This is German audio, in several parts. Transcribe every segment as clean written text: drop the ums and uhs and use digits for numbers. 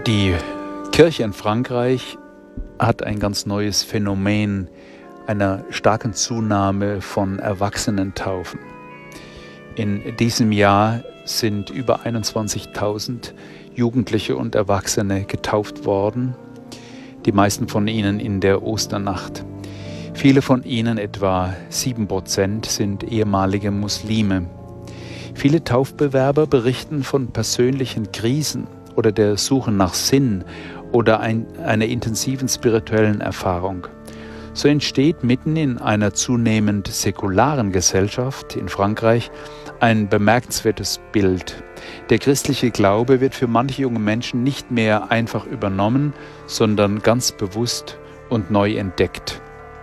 Die Kirche in Frankreich hat ein ganz neues Phänomen einer starken Zunahme von Erwachsenentaufen. In diesem Jahr sind über 21.000 Jugendliche und Erwachsene getauft worden, die meisten von ihnen in der Osternacht. Viele von ihnen, etwa 7%, sind ehemalige Muslime. Viele Taufbewerber berichten von persönlichen Krisen oder der Suche nach Sinn oder einer intensiven spirituellen Erfahrung. So entsteht mitten in einer zunehmend säkularen Gesellschaft in Frankreich ein bemerkenswertes Bild. Der christliche Glaube wird für manche junge Menschen nicht mehr einfach übernommen, sondern ganz bewusst und neu entdeckt.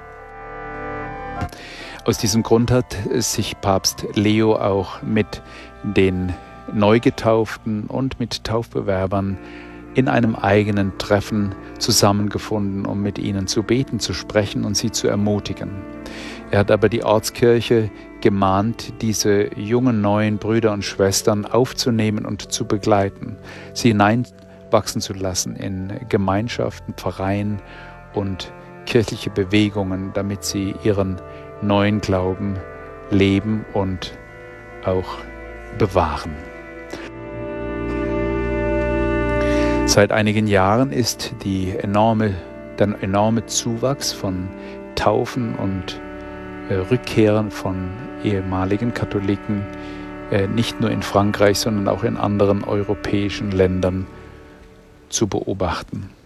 Aus diesem Grund hat sich Papst Leo auch mit den Neugetauften und mit Taufbewerbern in einem eigenen Treffen zusammengefunden, um mit ihnen zu beten, zu sprechen und sie zu ermutigen. Er hat aber die Ortskirche gemahnt, diese jungen neuen Brüder und Schwestern aufzunehmen und zu begleiten, sie hineinwachsen zu lassen in Gemeinschaften, Pfarreien und kirchliche Bewegungen, damit sie ihren neuen Glauben leben und auch bewahren. Seit einigen Jahren ist der enorme Zuwachs von Taufen und Rückkehren von ehemaligen Katholiken nicht nur in Frankreich, sondern auch in anderen europäischen Ländern zu beobachten.